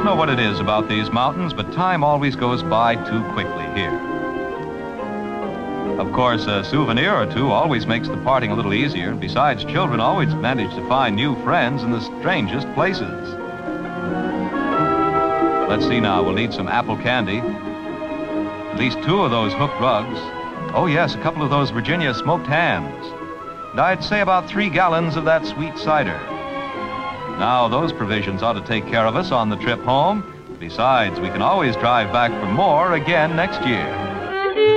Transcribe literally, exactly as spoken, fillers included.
don't know what it is about these mountains, but time always goes by too quickly here. Of course, a souvenir or two always makes the parting a little easier. Besides, children always manage to find new friends in the strangest places. Let's see now, we'll need some apple candy. At least two of those hooked rugs. Oh yes, a couple of those Virginia smoked hams. And I'd say about three gallons of that sweet cider. Now, those provisions ought to take care of us on the trip home. Besides, we can always drive back for more again next year.